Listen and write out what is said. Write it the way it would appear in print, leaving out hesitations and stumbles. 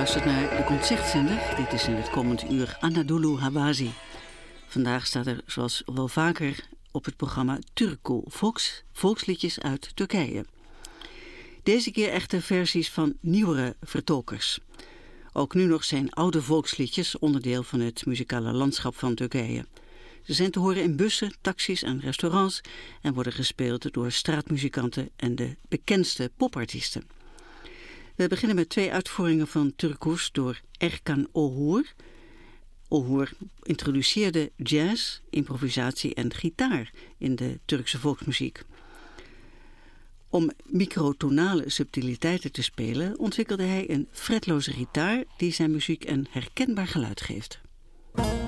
luistert naar de Concertzender. Dit is in het komend uur Anadolu Hawazi. Vandaag staat er, zoals wel vaker, op het programma Turku, volksliedjes uit Turkije. Deze keer echter versies van nieuwere vertolkers. Ook nu nog zijn oude volksliedjes onderdeel van het muzikale landschap van Turkije. Ze zijn te horen in bussen, taxis en restaurants en worden gespeeld door straatmuzikanten en de bekendste popartiesten. We beginnen met 2 uitvoeringen van Turkus door Erkan Oğur. Oğur introduceerde jazz, improvisatie en gitaar in de Turkse volksmuziek. Om microtonale subtiliteiten te spelen ontwikkelde hij een fretloze gitaar die zijn muziek een herkenbaar geluid geeft.